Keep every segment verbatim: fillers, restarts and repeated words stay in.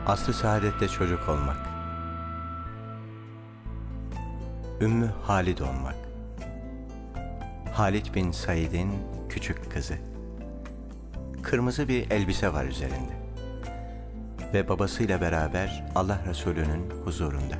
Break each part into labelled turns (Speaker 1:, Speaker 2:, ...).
Speaker 1: Asr-ı saadette çocuk olmak, Ümmü Halid olmak, Halid bin Said'in küçük kızı. Kırmızı bir elbise var üzerinde ve babasıyla beraber Allah Resulü'nün huzurunda.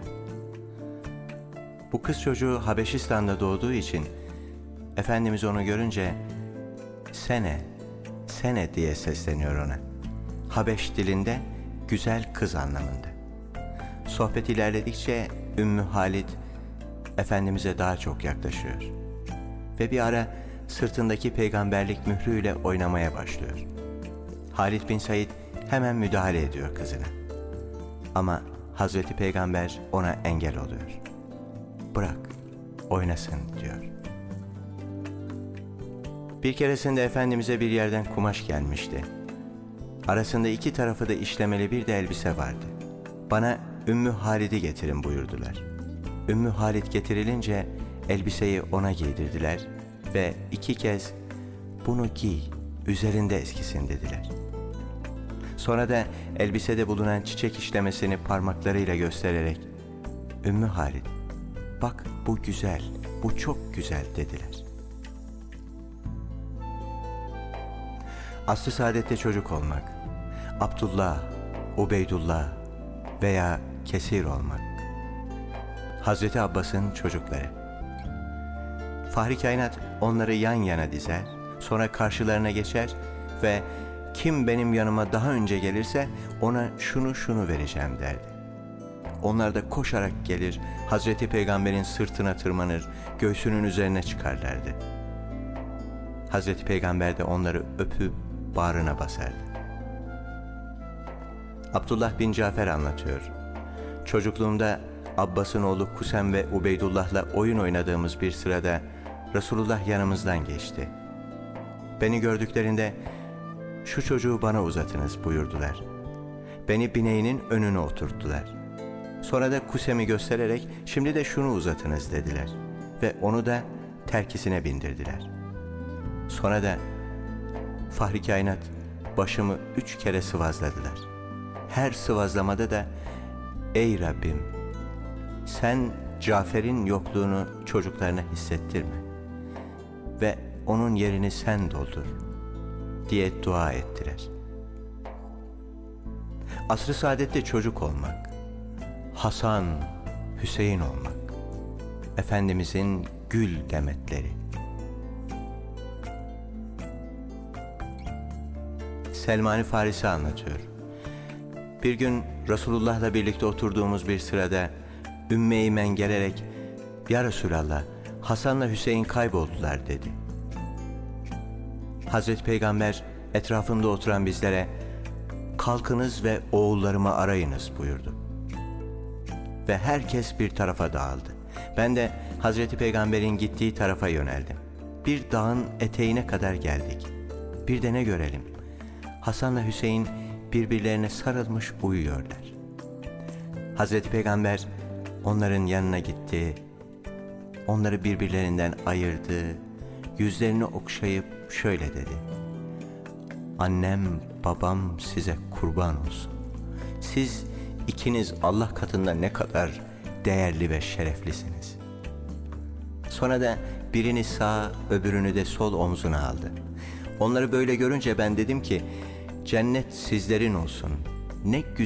Speaker 1: Bu kız çocuğu Habeşistan'da doğduğu için Efendimiz onu görünce Sene, Sene diye sesleniyor ona. Habeş dilinde güzel kız anlamında. Sohbet ilerledikçe Ümmü Halid Efendimiz'e daha çok yaklaşıyor ve bir ara sırtındaki peygamberlik mührüyle oynamaya başlıyor. Halid bin Said hemen müdahale ediyor kızına. Ama Hazreti Peygamber ona engel oluyor. Bırak, oynasın diyor. Bir keresinde Efendimiz'e bir yerden kumaş gelmişti. Arasında iki tarafı da işlemeli bir de elbise vardı. Bana Ümmü Halid'i getirin buyurdular. Ümmü Halid getirilince elbiseyi ona giydirdiler ve iki kez bunu giy, üzerinde eskisin dediler. Sonra da elbisede bulunan çiçek işlemesini parmaklarıyla göstererek Ümmü Halid, bak bu güzel, bu çok güzel dediler. Asr-ı saadette çocuk olmak, Abdullah, Ubeydullah veya Kesir olmak. Hazreti Abbas'ın çocukları. Fahri Kainat onları yan yana dizer, sonra karşılarına geçer ve kim benim yanıma daha önce gelirse ona şunu şunu vereceğim derdi. Onlar da koşarak gelir, Hazreti Peygamber'in sırtına tırmanır, göğsünün üzerine çıkarlardı. Hazreti Peygamber de onları öpüp bağrına basardı. Abdullah bin Cafer anlatıyor. Çocukluğumda Abbas'ın oğlu Kusem ve Ubeydullah'la oyun oynadığımız bir sırada Resulullah yanımızdan geçti. Beni gördüklerinde şu çocuğu bana uzatınız buyurdular. Beni bineğinin önüne oturttular. Sonra da Kusem'i göstererek şimdi de şunu uzatınız dediler ve onu da terkisine bindirdiler. Sonra da Fahri Kainat başımı üç kere sıvazladılar. Her sıvazlamada da ey Rabbim, sen Cafer'in yokluğunu çocuklarına hissettirme ve onun yerini sen doldur diye dua ettiler. Asr-ı saadette çocuk olmak, Hasan, Hüseyin olmak, Efendimizin gül demetleri. Selman-ı Farisi anlatıyor. Bir gün Resulullah'la birlikte oturduğumuz bir sırada Ümmü Eymen gelerek "Ya Resulallah, Hasan'la Hüseyin kayboldular" dedi. Hazreti Peygamber etrafında oturan bizlere "Kalkınız ve oğullarımı arayınız" buyurdu. Ve herkes bir tarafa dağıldı. Ben de Hazreti Peygamber'in gittiği tarafa yöneldim. Bir dağın eteğine kadar geldik. Bir de ne görelim? Hasan'la Hüseyin birbirlerine sarılmış uyuyorlar. Hazreti Peygamber onların yanına gitti, onları birbirlerinden ayırdı, yüzlerini okşayıp şöyle dedi: "Annem, babam size kurban olsun. Siz ikiniz Allah katında ne kadar değerli ve şereflisiniz." Sonra da birini sağ, öbürünü de sol omzuna aldı. Onları böyle görünce ben dedim ki, cennet sizlerin olsun. Ne güzel